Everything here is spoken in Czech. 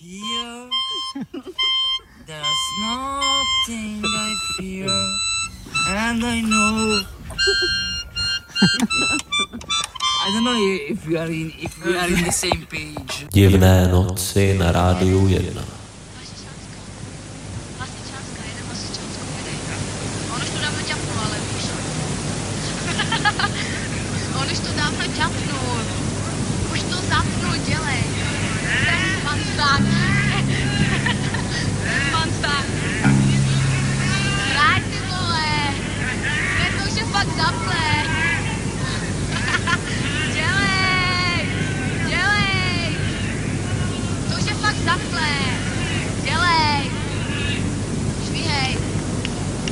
here. There's nothing I fear, and I know. I don't know if we are in the same page. Divné noci na Rádiu 1. On už to dávno ťapnul. Už to zapnul, dělej. Pan Sták. Hraj ty vole. Teď to už je fakt zaplé.